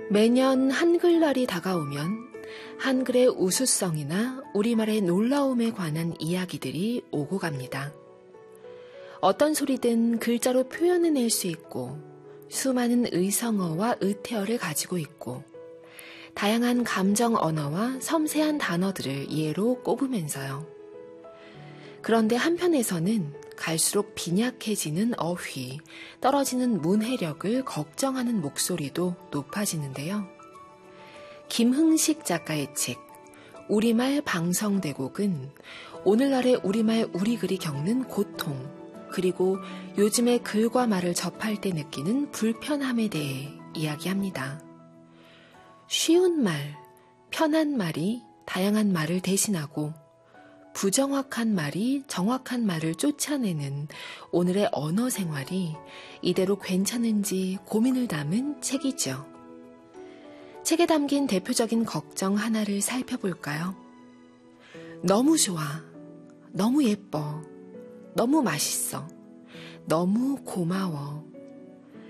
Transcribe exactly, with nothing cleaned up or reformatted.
매년 한글날이 다가오면 한글의 우수성이나 우리말의 놀라움에 관한 이야기들이 오고 갑니다. 어떤 소리든 글자로 표현해낼 수 있고 수많은 의성어와 의태어를 가지고 있고 다양한 감정 언어와 섬세한 단어들을 예로 꼽으면서요. 그런데 한편에서는 갈수록 빈약해지는 어휘, 떨어지는 문해력을 걱정하는 목소리도 높아지는데요. 김흥식 작가의 책 우리말 방성대곡은 오늘날의 우리말 우리글이 겪는 고통, 그리고 요즘의 글과 말을 접할 때 느끼는 불편함에 대해 이야기합니다. 쉬운 말, 편한 말이 다양한 말을 대신하고 부정확한 말이 정확한 말을 쫓아내는 오늘의 언어 생활이 이대로 괜찮은지 고민을 담은 책이죠. 책에 담긴 대표적인 걱정 하나를 살펴볼까요? 너무 좋아, 너무 예뻐, 너무 맛있어, 너무 고마워,